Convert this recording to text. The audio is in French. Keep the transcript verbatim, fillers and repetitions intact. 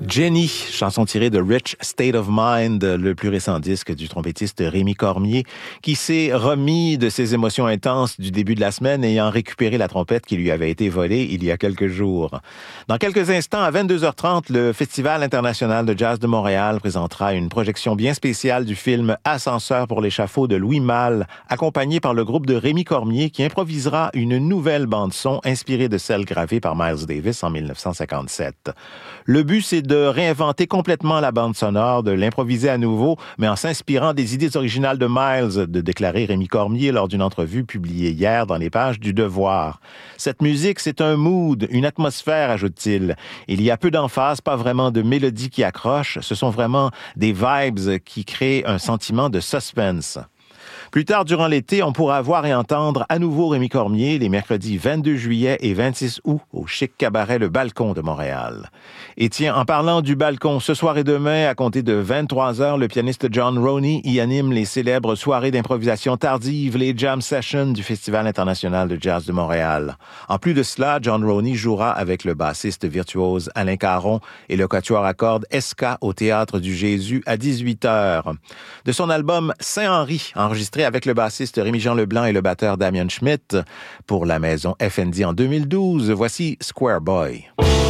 Jenny, chanson tirée de Rich State of Mind, le plus récent disque du trompettiste Rémi Cormier, qui s'est remis de ses émotions intenses du début de la semaine, ayant récupéré la trompette qui lui avait été volée il y a quelques jours. Dans quelques instants, à vingt-deux heures trente, le Festival international de jazz de Montréal présentera une projection bien spéciale du film Ascenseur pour l'échafaud de Louis Malle, accompagné par le groupe de Rémi Cormier, qui improvisera une nouvelle bande-son inspirée de celle gravée par Miles Davis en dix-neuf cent cinquante-sept. Le but, c'est de réinventer complètement la bande sonore, de l'improviser à nouveau, mais en s'inspirant des idées originales de Miles, de déclarer Rémi Cormier lors d'une entrevue publiée hier dans les pages du Devoir. Cette musique, c'est un mood, une atmosphère, ajoute-t-il. Il y a peu d'emphase, pas vraiment de mélodie qui accroche, ce sont vraiment des vibes qui créent un sentiment de suspense. Plus tard durant l'été, on pourra voir et entendre à nouveau Rémi Cormier les mercredis vingt-deux juillet et vingt-six août au chic cabaret Le Balcon de Montréal. Et tiens, en parlant du Balcon, ce soir et demain, à compter de vingt-trois heures, le pianiste John Roney y anime les célèbres soirées d'improvisation tardive, les jam sessions du Festival international de jazz de Montréal. En plus de cela, John Roney jouera avec le bassiste virtuose Alain Caron et le quatuor à cordes Esca au Théâtre du Jésus à dix-huit heures. De son album Saint-Henri, enregistré avec le bassiste Rémi-Jean Leblanc et le batteur Damien Schmidt pour la maison F N D en deux mille douze. Voici Square Boy.